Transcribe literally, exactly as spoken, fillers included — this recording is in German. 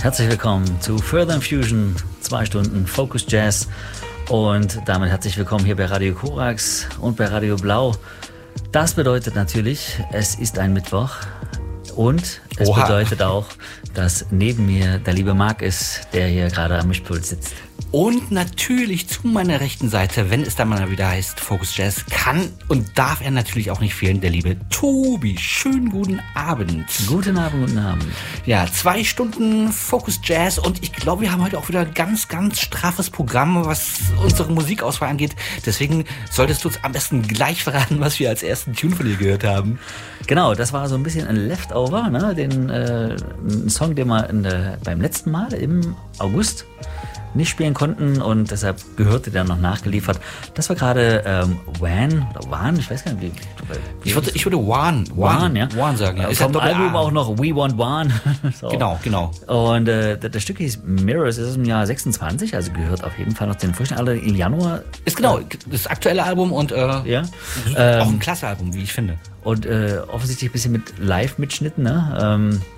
Herzlich willkommen zu Further Infusion, zwei Stunden Focus Jazz und damit herzlich willkommen hier bei Radio Korax und bei Radio Blau. Das bedeutet natürlich, es ist ein Mittwoch und es Oha. bedeutet auch, dass neben mir der liebe Marc ist, der hier gerade am Mischpult sitzt. Und natürlich zu meiner rechten Seite, wenn es dann mal wieder heißt Focus Jazz, kann und darf er natürlich auch nicht fehlen, der liebe Tobi. Schönen guten Abend. Guten Abend, guten Abend. Ja, zwei Stunden Focus Jazz und ich glaube, wir haben heute auch wieder ein ganz, ganz straffes Programm, was unsere Musikauswahl angeht. Deswegen solltest du uns am besten gleich verraten, was wir als ersten Tune von dir gehört haben. Genau, das war so ein bisschen ein Leftover, ne? Den äh, ein Song, den wir in der, beim letzten Mal im August nicht spielen konnten und deshalb gehörte der noch nachgeliefert. Das war gerade ähm, Wan oder Wan, ich weiß gar nicht wie. wie ich, würde, ich würde Wan, Wan, ja. Wan sagen. Ja. Ist vom Album auch noch We Want Wan. So. Genau, genau. Und äh, das, das Stück hieß Mirrors, ist im Jahr sechsundzwanzig, also gehört auf jeden Fall noch den frischen Alter im Januar. Ist genau, das aktuelle Album und äh, ja. auch ein klasse Album, wie ich finde. Und äh, offensichtlich ein bisschen mit Live-Mitschnitten, ne? Ähm,